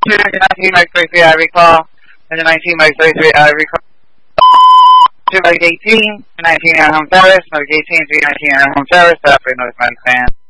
219 Mike 33, I recall. 219 Mike 33, I recall. 2 Mike 18, 19 Air Home Terrace, Mike 18, 319 Air Home Terrace, Operator North Fan.